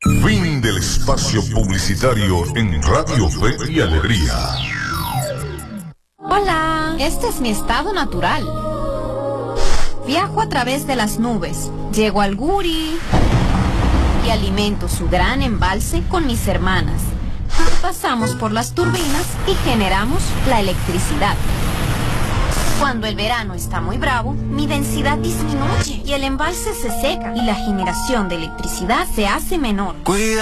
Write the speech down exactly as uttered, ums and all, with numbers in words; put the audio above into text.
Fin del espacio publicitario en Radio Fe y Alegría. Hola, este es mi estado natural. Viajo a través de las nubes, llego al Guri y alimento su gran embalse con mis hermanas. Pasamos por las turbinas y generamos la electricidad. Cuando el verano está muy bravo, mi densidad disminuye y el embalse se seca y la generación de electricidad se hace menor. Cuida